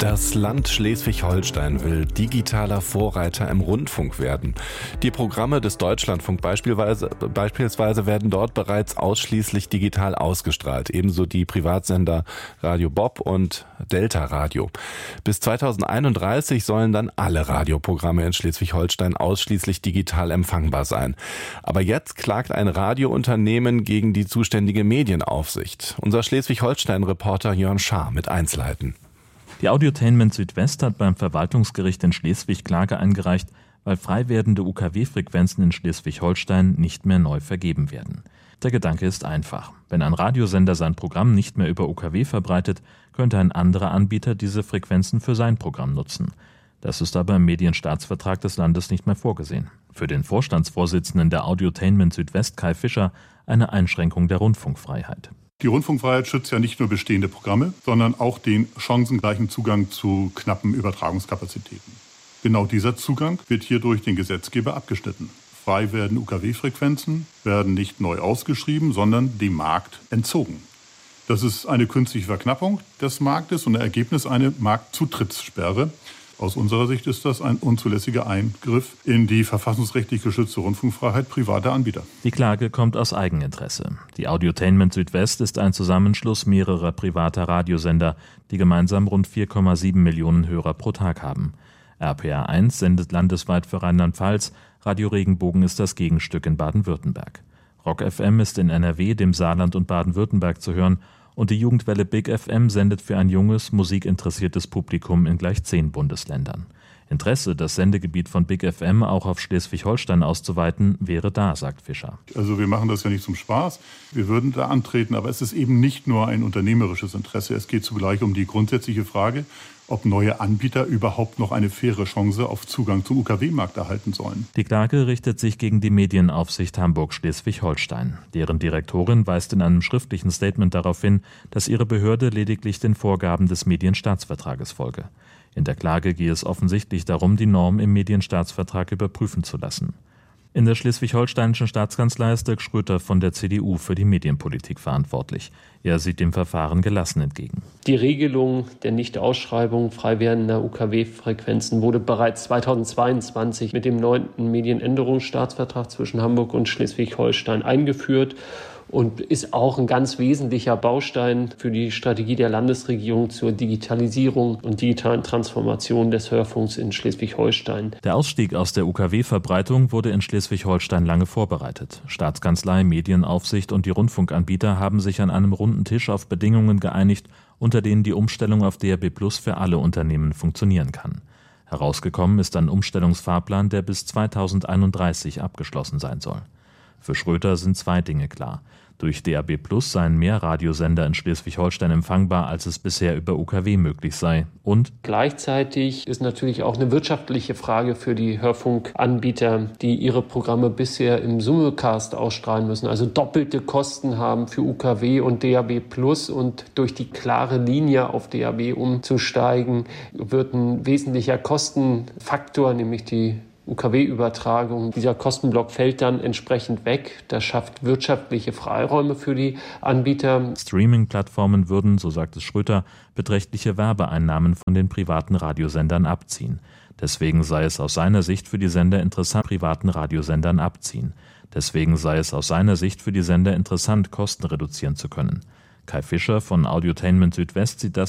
Das Land Schleswig-Holstein will digitaler Vorreiter im Rundfunk werden. Die Programme des Deutschlandfunk beispielsweise werden dort bereits ausschließlich digital ausgestrahlt. Ebenso die Privatsender Radio Bob und Delta Radio. Bis 2031 sollen dann alle Radioprogramme in Schleswig-Holstein ausschließlich digital empfangbar sein. Aber jetzt klagt ein Radiounternehmen gegen die zuständige Medienaufsicht. Unser Schleswig-Holstein-Reporter Jörn Schaar mit Einzelheiten. Die Audiotainment Südwest hat beim Verwaltungsgericht in Schleswig Klage eingereicht, weil frei werdende UKW-Frequenzen in Schleswig-Holstein nicht mehr neu vergeben werden. Der Gedanke ist einfach. Wenn ein Radiosender sein Programm nicht mehr über UKW verbreitet, könnte ein anderer Anbieter diese Frequenzen für sein Programm nutzen. Das ist aber im Medienstaatsvertrag des Landes nicht mehr vorgesehen. Für den Vorstandsvorsitzenden der Audiotainment Südwest, Kai Fischer, eine Einschränkung der Rundfunkfreiheit. Die Rundfunkfreiheit schützt ja nicht nur bestehende Programme, sondern auch den chancengleichen Zugang zu knappen Übertragungskapazitäten. Genau dieser Zugang wird hier durch den Gesetzgeber abgeschnitten. Frei werdende UKW-Frequenzen werden nicht neu ausgeschrieben, sondern dem Markt entzogen. Das ist eine künstliche Verknappung des Marktes und ein Ergebnis eine Marktzutritttssperre. Aus unserer Sicht ist das ein unzulässiger Eingriff in die verfassungsrechtlich geschützte Rundfunkfreiheit privater Anbieter. Die Klage kommt aus Eigeninteresse. Die Audiotainment Südwest ist ein Zusammenschluss mehrerer privater Radiosender, die gemeinsam rund 4,7 Millionen Hörer pro Tag haben. RPR 1 sendet landesweit für Rheinland-Pfalz, Radio Regenbogen ist das Gegenstück in Baden-Württemberg. Rock FM ist in NRW, dem Saarland und Baden-Württemberg zu hören und die Jugendwelle Big FM sendet für ein junges, musikinteressiertes Publikum in gleich 10 Bundesländern. Interesse, das Sendegebiet von Big FM auch auf Schleswig-Holstein auszuweiten, wäre da, sagt Fischer. Also wir machen das ja nicht zum Spaß. Wir würden da antreten, aber es ist eben nicht nur ein unternehmerisches Interesse. Es geht zugleich um die grundsätzliche Frage, ob neue Anbieter überhaupt noch eine faire Chance auf Zugang zum UKW-Markt erhalten sollen. Die Klage richtet sich gegen die Medienaufsicht Hamburg-Schleswig-Holstein. Deren Direktorin weist in einem schriftlichen Statement darauf hin, dass ihre Behörde lediglich den Vorgaben des Medienstaatsvertrages folge. In der Klage gehe es offensichtlich darum, die Norm im Medienstaatsvertrag überprüfen zu lassen. In der schleswig-holsteinischen Staatskanzlei ist Dirk Schröter von der CDU für die Medienpolitik verantwortlich. Er sieht dem Verfahren gelassen entgegen. Die Regelung der Nichtausschreibung frei werdender UKW-Frequenzen wurde bereits 2022 mit dem 9. Medienänderungsstaatsvertrag zwischen Hamburg und Schleswig-Holstein eingeführt und ist auch ein ganz wesentlicher Baustein für die Strategie der Landesregierung zur Digitalisierung und digitalen Transformation des Hörfunks in Schleswig-Holstein. Der Ausstieg aus der UKW-Verbreitung wurde in Schleswig-Holstein lange vorbereitet. Staatskanzlei, Medienaufsicht und die Rundfunkanbieter haben sich an einem runden Tisch auf Bedingungen geeinigt, unter denen die Umstellung auf DAB+ für alle Unternehmen funktionieren kann. Herausgekommen ist ein Umstellungsfahrplan, der bis 2031 abgeschlossen sein soll. Für Schröter sind 2 Dinge klar. Durch DAB+ seien mehr Radiosender in Schleswig-Holstein empfangbar, als es bisher über UKW möglich sei. Und gleichzeitig ist natürlich auch eine wirtschaftliche Frage für die Hörfunkanbieter, die ihre Programme bisher im Simulcast ausstrahlen müssen, also doppelte Kosten haben für UKW und DAB+. Und durch die klare Linie auf DAB umzusteigen, wird ein wesentlicher Kostenfaktor, nämlich die UKW-Übertragung. Dieser Kostenblock fällt dann entsprechend weg. Das schafft wirtschaftliche Freiräume für die Anbieter. Streaming-Plattformen würden, so sagt es Schröter, beträchtliche Werbeeinnahmen von den privaten Radiosendern abziehen. Deswegen sei es aus seiner Sicht für die Sender interessant, Kosten reduzieren zu können. Kai Fischer von Audiotainment Südwest sieht das